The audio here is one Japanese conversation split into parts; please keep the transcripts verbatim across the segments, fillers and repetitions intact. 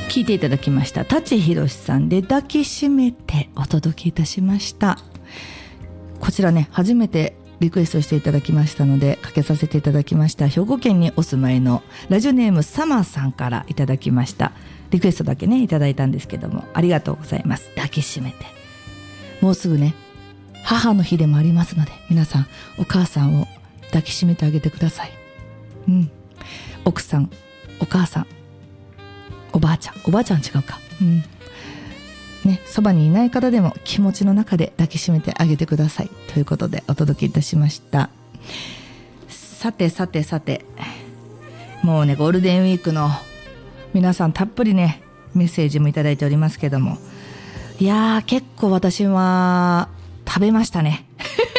聞いていただきました舘ひろしさんで抱きしめてお届けいたしました。こちらね初めてリクエストしていただきましたのでかけさせていただきました。兵庫県にお住まいのラジオネームサマーさんからいただきました。リクエストだけねいただいたんですけども、ありがとうございます。抱きしめて、もうすぐね母の日でもありますので、皆さんお母さんを抱きしめてあげてください。うん、奥さん、お母さん、おばあちゃん、おばあちゃん違うか、うんね、そばにいない方でも気持ちの中で抱きしめてあげてくださいということでお届けいたしました。さてさてさて、もうねゴールデンウィークの皆さんたっぷりねメッセージもいただいておりますけども、いやー結構私は食べましたね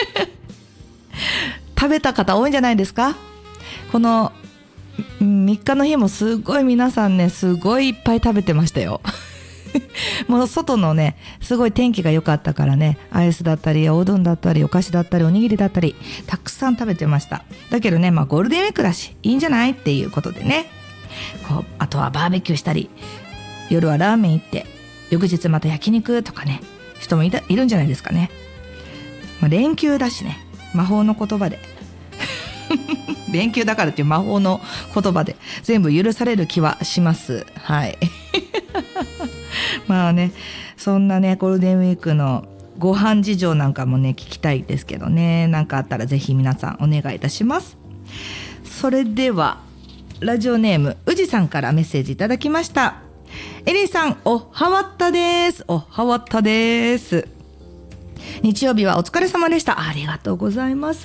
食べた方多いんじゃないですか。このみっかの日もすごい皆さんねすごいいっぱい食べてましたよもう外のねすごい天気が良かったからね、アイスだったりおうどんだったりお菓子だったりおにぎりだったりたくさん食べてました。だけどね、まあゴールデンウィークだしいいんじゃないっていうことでね、こうあとはバーベキューしたり夜はラーメン行って翌日また焼肉とかね人も い, たいるんじゃないですかね。まあ、連休だしね、魔法の言葉で連休だからっていう魔法の言葉で全部許される気はします。はいまあね、そんなねゴールデンウィークのご飯事情なんかもね聞きたいですけどね、なんかあったらぜひ皆さんお願いいたします。それではラジオネームうじさんからメッセージいただきました。エリーさんおはわったです。おはわったです。日曜日はお疲れ様でした。ありがとうございます。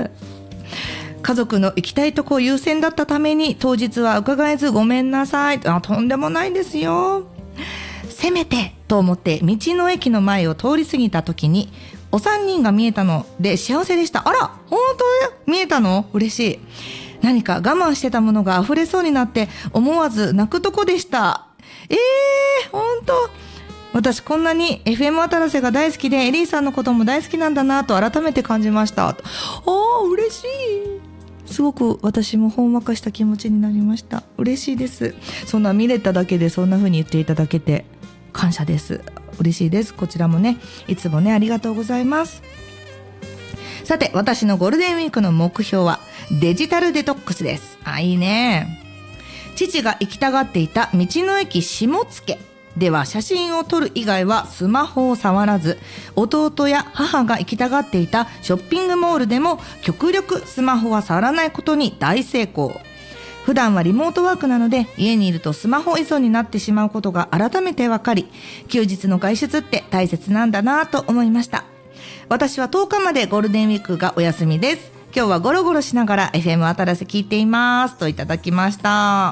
家族の行きたいとこ優先だったために当日は伺えずごめんなさい。あ、とんでもないですよ。せめてと思って道の駅の前を通り過ぎた時にお三人が見えたので幸せでした。あら、本当見えたの？嬉しい。何か我慢してたものが溢れそうになって思わず泣くとこでした。えー、本当私こんなに エフエム 渡良瀬が大好きでエリーさんのことも大好きなんだなと改めて感じました。あー嬉しい。すごく私もほんわかした気持ちになりました。嬉しいです。そんな見れただけでそんな風に言っていただけて感謝です。嬉しいです。こちらもねいつもねありがとうございます。さて私のゴールデンウィークの目標はデジタルデトックスです。あ、いいね。父が行きたがっていた道の駅下野では写真を撮る以外はスマホを触らず、弟や母が行きたがっていたショッピングモールでも極力スマホは触らないことに大成功。普段はリモートワークなので家にいるとスマホ依存になってしまうことが改めて分かり、休日の外出って大切なんだなと思いました。私はとおかまでゴールデンウィークがお休みです。今日はゴロゴロしながら エフエム 渡良瀬聞いていますといただきました。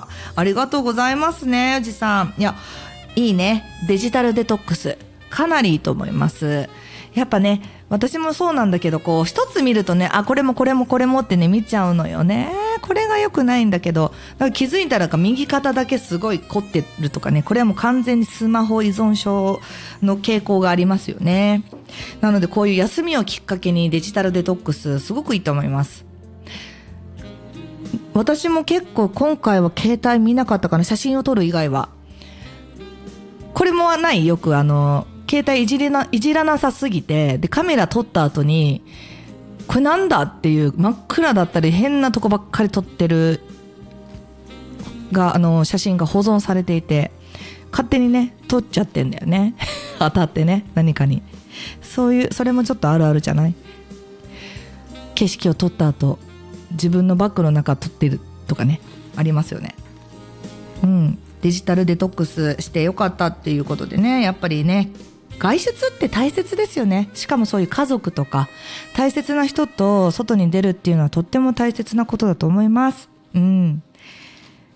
ありがとうございますね、おじさん。いやいいね、デジタルデトックスかなりいいと思います。やっぱね私もそうなんだけど、こう一つ見るとね、あこれもこれもこれもってね見ちゃうのよね。これが良くないんだけど、だから気づいたらか右肩だけすごい凝ってるとかね、これはもう完全にスマホ依存症の傾向がありますよね。なのでこういう休みをきっかけにデジタルデトックスすごくいいと思います。私も結構今回は携帯見なかったかな、写真を撮る以外は。これもない、よくあの携帯いじれな、いじらなさすぎて、でカメラ撮った後にこれなんだっていう真っ暗だったり変なとこばっかり撮ってるがあの写真が保存されていて、勝手にね撮っちゃってんだよね当たってね何かに。そういうそれもちょっとあるあるじゃない。景色を撮った後自分のバッグの中撮ってるとかね、ありますよね。うん、デジタルデトックスしてよかったっていうことでね、やっぱりね外出って大切ですよね。しかもそういう家族とか大切な人と外に出るっていうのはとっても大切なことだと思います。うん。